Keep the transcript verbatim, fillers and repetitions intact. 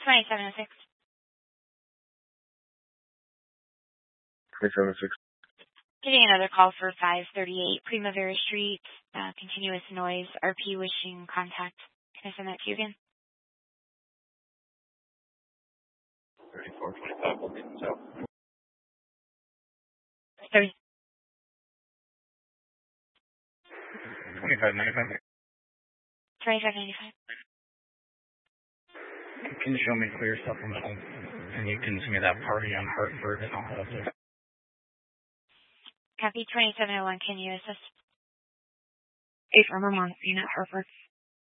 twenty-seven oh six. twenty-seven oh six. Getting another call for five thirty-eight Primavera Street. Uh, continuous noise. R P wishing contact. Can I send that to you again? thirty-four twenty-five. Okay, so. Sorry. twenty-five ninety-five. twenty-five ninety-five. Can you show me clear supplemental? And you can send me that party on Hartford and all that there. Copy twenty-seven oh one. Can you assist? Eight from Vermont, Unit Hartford.